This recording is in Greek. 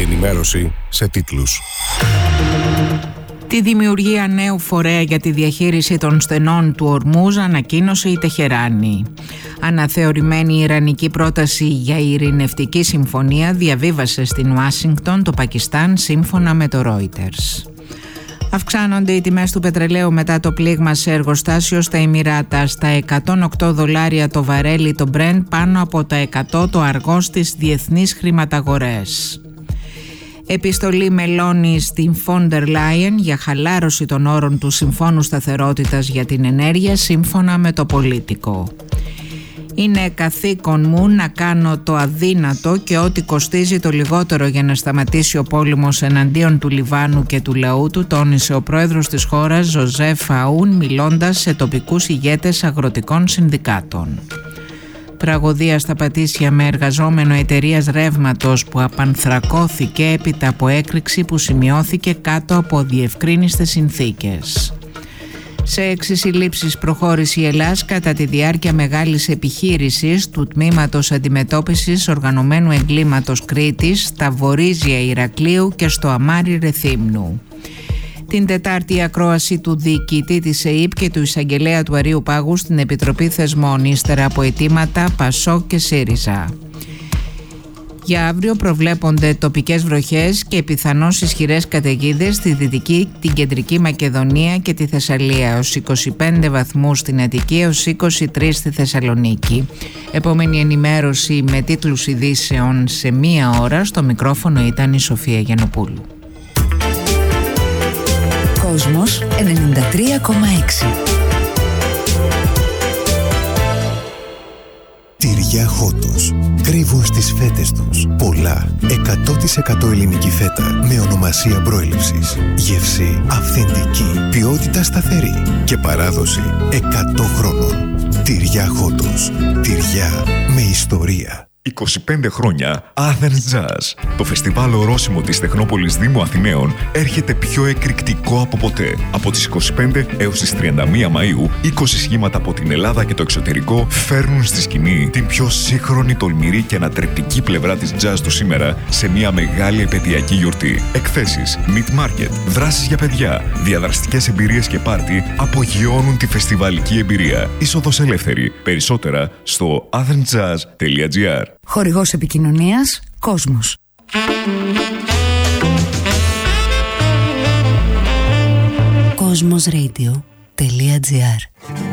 ενημέρωση σε τίτλους. Τη δημιουργία νέου φορέα για τη διαχείριση των στενών του Ορμούζ ανακοίνωσε η Τεχεράνη. Αναθεωρημένη ιρανική πρόταση για ειρηνευτική συμφωνία διαβίβασε στην Ουάσιγκτον το Πακιστάν σύμφωνα με το Reuters. Αυξάνονται οι τιμές του πετρελαίου μετά το πλήγμα σε εργοστάσιο στα Εμιράτα. Στα $108 το βαρέλι το Brent, πάνω από τα 100 το αργό στις διεθνείς χρηματαγορές. Επιστολή Μελώνη στην Φόντερ Λάιεν για χαλάρωση των όρων του Συμφώνου Σταθερότητας για την Ενέργεια σύμφωνα με το Πολίτικο. Είναι καθήκον μου να κάνω το αδύνατο και ό,τι κοστίζει το λιγότερο για να σταματήσει ο πόλεμος εναντίον του Λιβάνου και του λαού του, τόνισε ο πρόεδρος της χώρας Ζωζέφ Αούν μιλώντας σε τοπικούς ηγέτες αγροτικών συνδικάτων. Τραγωδία στα Πατήσια με εργαζόμενο εταιρείας ρεύματος που απανθρακώθηκε έπειτα από έκρηξη που σημειώθηκε κάτω από διευκρίνιστες συνθήκες. Σε 6 συλλήψεις προχώρησε η Ελλάς κατά τη διάρκεια μεγάλης επιχείρησης του Τμήματος Αντιμετώπισης Οργανωμένου Εγκλήματος Κρήτης στα Βορίζια Ηρακλείου και στο Αμάρι Ρεθύμνου. Την Τετάρτη η ακρόαση του διοικητή της ΕΥΠ και του εισαγγελέα του Αρείου Πάγου στην Επιτροπή Θεσμών ύστερα από αιτήματα ΠΑΣΟΚ και ΣΥΡΙΖΑ. Για αύριο προβλέπονται τοπικές βροχές και πιθανώς ισχυρές καταιγίδες στη Δυτική, την Κεντρική Μακεδονία και τη Θεσσαλία, έως 25 βαθμούς στην Αττική, έως 23 στη Θεσσαλονίκη. Επόμενη ενημέρωση με τίτλους ειδήσεων σε 1 ώρα. Στο μικρόφωνο ήταν η Σοφία Γιαννοπούλου. Κόσμος 93,6. Τυριά Χότος. Κρύβουν στις φέτες τους πολλά 100% ελληνική φέτα με ονομασία προέλευσης. Γεύση αυθεντική, ποιότητα σταθερή και παράδοση 100 χρόνων. Τυριά Χότος. Τυριά με ιστορία. 25 χρόνια Athens Jazz. Το φεστιβάλ ορόσημο της Τεχνόπολης Δήμου Αθηναίων έρχεται πιο εκρηκτικό από ποτέ. Από τις 25 έως τις 31 Μαΐου, 20 σχήματα από την Ελλάδα και το εξωτερικό φέρνουν στη σκηνή την πιο σύγχρονη, τολμηρή και ανατρεπτική πλευρά της jazz του σήμερα σε μια μεγάλη επαιτειακή γιορτή. Εκθέσεις, meet market, δράσεις για παιδιά, διαδραστικές εμπειρίες και πάρτι απογειώνουν τη φεστιβαλική εμπειρία. Είσοδος ελεύθερη. Περισσότερα στο athensjazz.gr. Χορηγός επικοινωνίας Κόσμος. Cosmosradio.gr